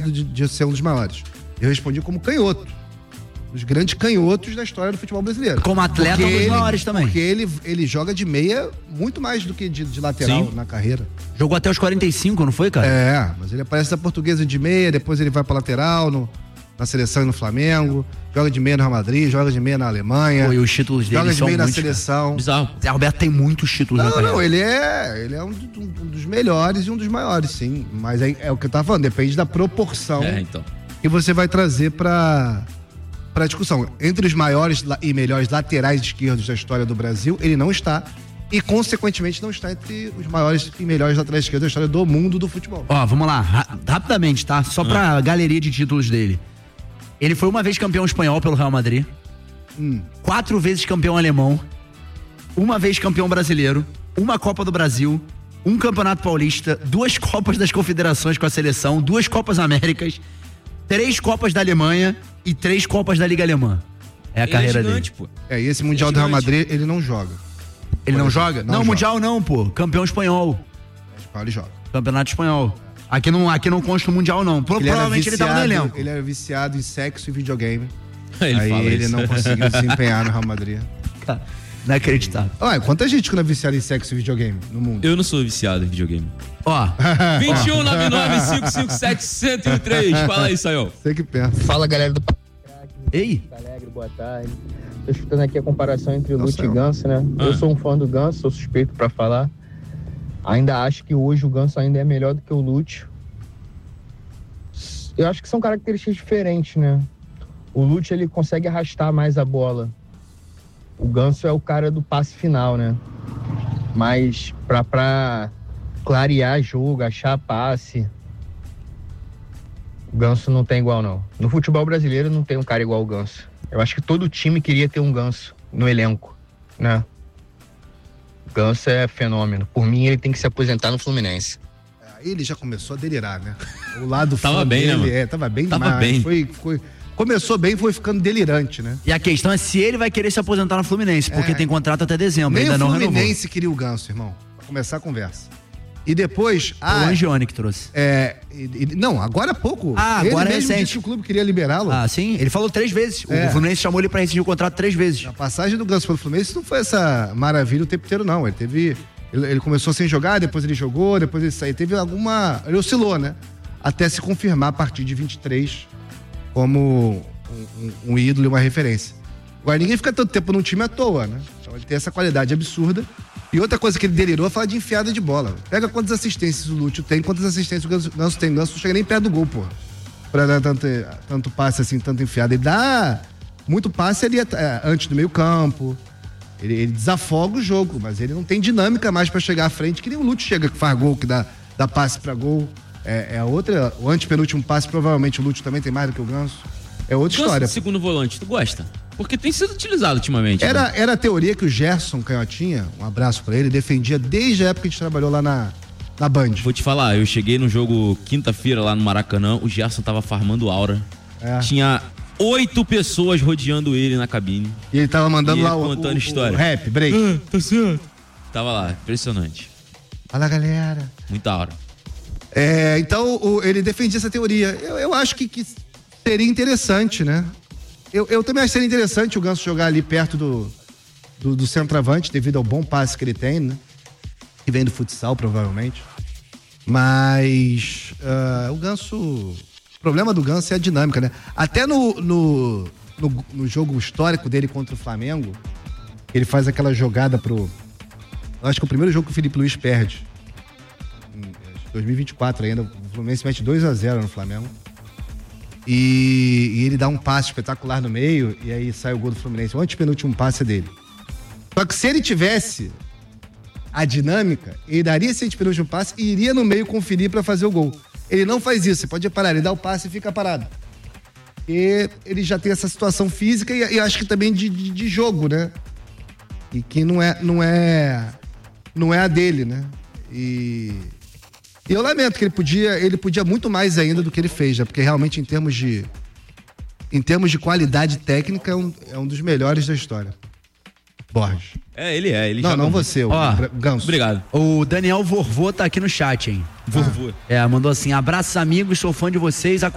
de ser um dos maiores. Eu respondi como canhoto. Os grandes canhotos da história do futebol brasileiro. Como atleta, um dos maiores também. Porque ele joga de meia muito mais do que de lateral na carreira. Jogou até os 45, não foi, cara? Mas ele aparece da Portuguesa de meia, depois ele vai pra lateral, na seleção e no Flamengo, joga de meia no Real Madrid, joga de meia na Alemanha. Pô, e os títulos dele joga de são meia na muitos, seleção. Bizarro. Zé Roberto tem muitos títulos na carreira. Não, ele é um dos melhores e um dos maiores, sim. Mas é o que eu tava falando, depende da proporção que você vai trazer pra discussão. Entre os maiores e melhores laterais esquerdos da história do Brasil, ele não está. E, consequentemente, não está entre os maiores e melhores laterais esquerdos da história do mundo do futebol. Ó, vamos lá, rapidamente, tá? Só pra galeria de títulos dele. Ele foi uma vez campeão espanhol pelo Real Madrid, 4 vezes campeão alemão, 1 vez campeão brasileiro, 1 Copa do Brasil, 1 Campeonato Paulista, 2 Copas das Confederações com a seleção, 2 Copas Américas, 3 Copas da Alemanha e 3 Copas da Liga Alemã. É a carreira dele. Pô. E esse Mundial do Real Madrid, ele não joga. Ele não joga? Não, Mundial não, pô. Campeão espanhol. Ele joga. Campeonato espanhol. Aqui não consta o Mundial, não. Provavelmente ele tava no elenco. Ele era viciado em sexo e videogame. Ele não conseguiu desempenhar no Real Madrid. Cara, inacreditável. Olha, quanta gente que não é viciada em sexo e videogame no mundo? Eu não sou viciado em videogame. Ó. 2199557103. Fala aí, Sayão. Você que pensa. Fala, galera do Ei. Alegre, boa tarde. Tô escutando aqui a comparação entre o Lute e Ganso, né? Eu sou um fã do Ganso, sou suspeito pra falar. Ainda acho que hoje o Ganso ainda é melhor do que o Lute. Eu acho que são características diferentes, né? O Lute, ele consegue arrastar mais a bola. O Ganso é o cara do passe final, né? Mas pra clarear jogo, achar passe, o Ganso não tem igual, não. No futebol brasileiro não tem um cara igual o Ganso. Eu acho que todo time queria ter um Ganso no elenco, né? O Ganso é fenômeno. Por mim, ele tem que se aposentar no Fluminense. Aí ele já começou a delirar, né? O lado tava bem, dele, né, mano? Tava bem tava demais. Bem. Começou bem, foi ficando delirante, né? E a questão é se ele vai querer se aposentar no Fluminense, porque tem contrato até dezembro, ainda não renovou. Nem o Fluminense queria o Ganso, irmão. Pra começar a conversa. E depois... o Angione que trouxe. Não, agora há pouco. Agora é recente. Disse que o clube queria liberá-lo. Sim? Ele falou 3 vezes. O Fluminense chamou ele pra rescindir o contrato 3 vezes. A passagem do Ganso pelo Fluminense não foi essa maravilha o tempo inteiro, não. Ele começou sem jogar, depois ele jogou, depois ele saiu. Ele oscilou, né? Até se confirmar a partir de 23 como um ídolo e uma referência. Agora, ninguém fica tanto tempo num time à toa, né? Então ele tem essa qualidade absurda. E outra coisa que ele delirou é falar de enfiada de bola. Pega quantas assistências o Lúcio tem, quantas assistências o Ganso tem. O Ganso não chega nem perto do gol, porra. Pra dar tanto passe assim, tanto enfiada. Ele dá muito passe ali antes do meio campo. Ele desafoga o jogo, mas ele não tem dinâmica mais pra chegar à frente, que nem o Lúcio chega, que faz gol, que dá passe pra gol. O antepenúltimo passe, provavelmente o Lúcio também tem mais do que o Ganso. É outra história. Segundo volante, tu gosta? Porque tem sido utilizado ultimamente. Era a teoria que o Gerson Canhotinha, um abraço pra ele, defendia desde a época que a gente trabalhou lá na Band. Vou te falar, eu cheguei no jogo quinta-feira lá no Maracanã, o Gerson tava farmando aura. Tinha 8 pessoas rodeando ele na cabine. E ele tava mandando lá contando história. O rap, break. Tá certo. Tava lá, impressionante. Fala, galera. Muita hora. Então, ele defendia essa teoria. Eu acho que seria interessante, né? Eu também acho que seria interessante o Ganso jogar ali perto do centroavante, devido ao bom passe que ele tem, né? Que vem do futsal, provavelmente. Mas o Ganso... O problema do Ganso é a dinâmica, né? Até no jogo histórico dele contra o Flamengo, ele faz aquela jogada eu acho que é o primeiro jogo que o Felipe Luiz perde. Em 2024 ainda. O Fluminense mete 2-0 no Flamengo. E ele dá um passe espetacular no meio, e aí sai o gol do Fluminense. O antepenúltimo passe é dele. Só que se ele tivesse a dinâmica, ele daria esse antepenúltimo passe e iria no meio conferir pra fazer o gol. Ele não faz isso, você pode reparar, ele dá o passe e fica parado. E ele já tem essa situação física e acho que também de jogo, né? E que não é a dele, né? E eu lamento que ele podia muito mais ainda do que ele fez, né? Porque realmente em termos de qualidade técnica é um dos melhores da história. Borges. Ele não você, o Ganso. Obrigado. O Daniel Vorvô tá aqui no chat, hein? Vorvô. Mandou assim: abraços amigos, sou fã de vocês.